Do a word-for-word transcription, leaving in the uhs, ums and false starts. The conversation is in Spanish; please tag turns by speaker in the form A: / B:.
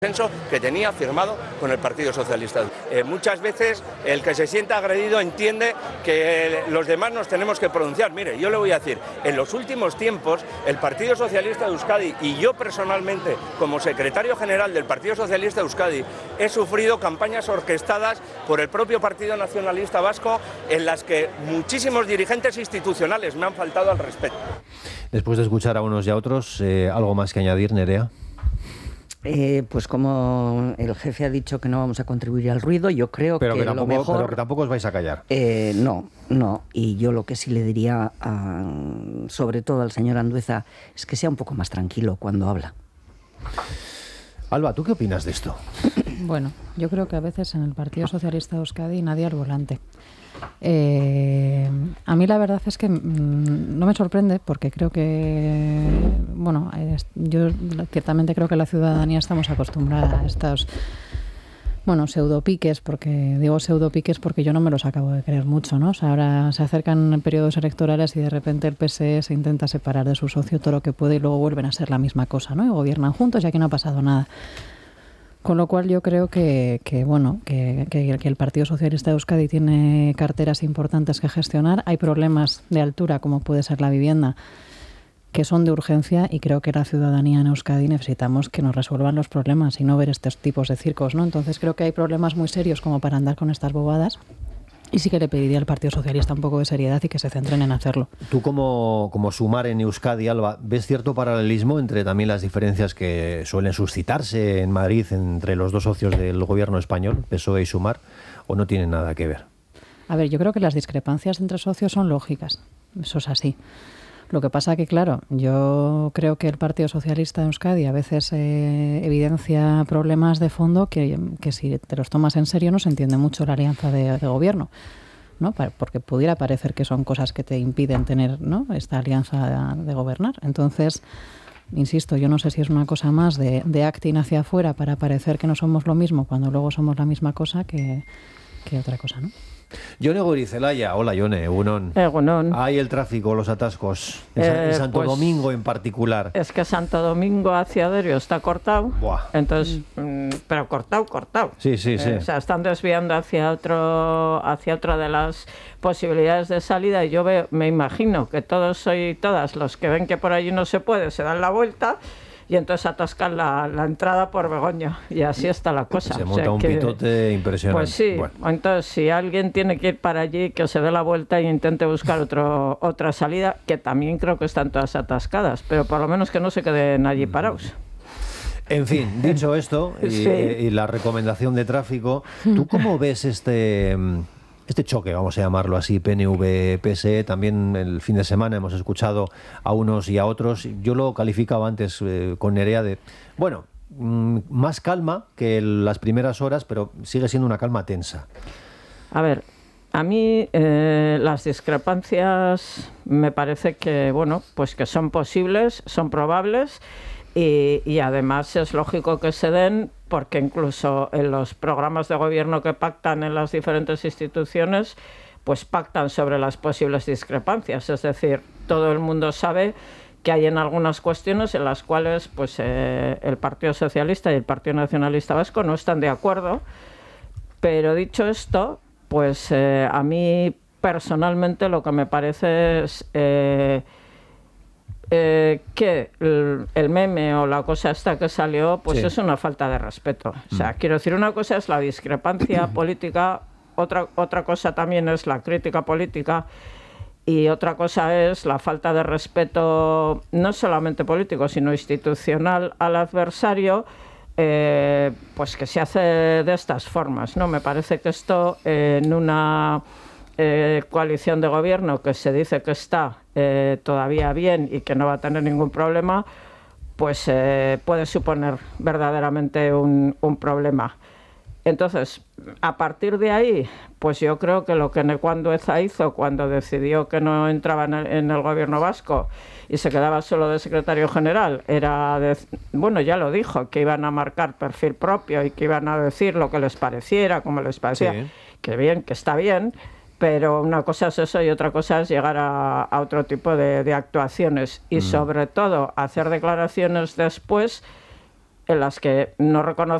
A: que tenía firmado con el Partido Socialista. Eh, muchas veces el que se sienta agredido entiende que los demás nos tenemos que pronunciar. Mire, yo le voy a decir, en los últimos tiempos el Partido Socialista de Euskadi y yo personalmente, como secretario general del Partido Socialista de Euskadi, he sufrido campañas orquestadas por el propio Partido Nacionalista Vasco en las que muchísimos dirigentes institucionales me han faltado al respeto.
B: Después de escuchar a unos y a otros, eh, ¿algo más que añadir, Nerea?
C: Eh, pues como el jefe ha dicho que no vamos a contribuir al ruido, yo creo
B: pero
C: que,
B: que tampoco,
C: lo mejor...
B: Pero que tampoco os vais a callar.
C: Eh, no, no. Y yo lo que sí le diría, a, sobre todo al señor Andueza, es que sea un poco más tranquilo cuando habla.
B: Alba, ¿tú qué opinas de esto?
D: Bueno, yo creo que a veces en el Partido Socialista de Euskadi nadie al volante. Eh, a mí la verdad es que mmm, no me sorprende porque creo que, bueno, es, yo ciertamente creo que la ciudadanía estamos acostumbrada a estos, bueno, pseudopiques, porque digo pseudopiques porque yo no me los acabo de creer mucho, ¿no? O sea, ahora se acercan periodos electorales y de repente el P S E se intenta separar de su socio todo lo que puede y luego vuelven a ser la misma cosa, ¿no? Y gobiernan juntos y aquí no ha pasado nada. Con lo cual yo creo que, que bueno, que, que, que el Partido Socialista de Euskadi tiene carteras importantes que gestionar. Hay problemas de altura, como puede ser la vivienda, que son de urgencia y creo que la ciudadanía en Euskadi necesitamos que nos resuelvan los problemas y no ver estos tipos de circos, ¿no? Entonces creo que hay problemas muy serios como para andar con estas bobadas. Y sí que le pediría al Partido Socialista un poco de seriedad y que se centren en hacerlo.
B: Tú como, como Sumar en Euskadi, Alba, ¿ves cierto paralelismo entre también las diferencias que suelen suscitarse en Madrid entre los dos socios del gobierno español, P S O E y Sumar, o no tienen nada que ver?
D: A ver, yo creo que las discrepancias entre socios son lógicas. Eso es así. Lo que pasa que, claro, yo creo que el Partido Socialista de Euskadi a veces eh, evidencia problemas de fondo que, que si te los tomas en serio no se entiende mucho la alianza de, de gobierno, ¿no? Porque pudiera parecer que son cosas que te impiden tener, ¿no?, esta alianza de, de gobernar. Entonces, insisto, yo no sé si es una cosa más de, de acting hacia afuera para parecer que no somos lo mismo cuando luego somos la misma cosa que, que otra cosa, ¿no?
B: Yone Goirizelaya, hola Yone, Egunon.
E: Egunon.
B: Hay el tráfico, los atascos, en,
E: eh,
B: en Santo
E: pues,
B: Domingo en particular.
E: Es que Santo Domingo hacia Derio está cortado.
B: Buah.
E: Entonces, mm, pero cortado, cortado.
B: Sí, sí, sí.
E: Eh, o sea, están desviando hacia otro, hacia otra de las posibilidades de salida y yo veo, me imagino que todos y todas los que ven que por allí no se puede se dan la vuelta. Y entonces atascan la, la entrada por Begoña. Y así está la cosa.
B: Se monta
E: o sea
B: un
E: que,
B: pitote impresionante.
E: Pues sí.
B: Bueno.
E: Entonces, si alguien tiene que ir para allí, que se dé la vuelta e intente buscar otro, otra salida, que también creo que están todas atascadas, pero por lo menos que no se queden allí parados.
B: En fin, dicho esto, y,
E: Sí.
B: y la recomendación de tráfico, ¿tú cómo ves este... Este choque, vamos a llamarlo así, P N V P S E? También el fin de semana hemos escuchado a unos y a otros. Yo lo calificaba antes eh, con Nerea de, bueno, mmm, más calma que las primeras horas, pero sigue siendo una calma tensa.
E: A ver, a mí eh, las discrepancias me parece que, bueno, pues que son posibles, son probables y, y además es lógico que se den, porque incluso en los programas de gobierno que pactan en las diferentes instituciones, pues pactan sobre las posibles discrepancias. Es decir, todo el mundo sabe que hay en algunas cuestiones en las cuales pues eh, el Partido Socialista y el Partido Nacionalista Vasco no están de acuerdo. Pero dicho esto, pues eh, a mí personalmente lo que me parece es... Eh, Eh, que el, el meme o la cosa esta que salió, pues sí, es una falta de respeto. O sea, mm. quiero decir, una cosa es la discrepancia política, otra, otra cosa también es la crítica política y otra cosa es la falta de respeto, no solamente político, sino institucional al adversario, eh, pues que se hace de estas formas, ¿no? Me parece que esto eh, en una... Eh, coalición de gobierno que se dice que está eh, todavía bien y que no va a tener ningún problema, pues eh, puede suponer verdaderamente un, un problema. Entonces, a partir de ahí, pues yo creo que lo que Necuandueza hizo cuando decidió que no entraba en el, en el gobierno vasco y se quedaba solo de secretario general, era, de, bueno, ya lo dijo, que iban a marcar perfil propio y que iban a decir lo que les pareciera, como les parecía, sí, que bien, que está bien, pero una cosa es eso y otra cosa es llegar a, a otro tipo de, de actuaciones y mm. sobre todo hacer declaraciones después en las que no reconocemos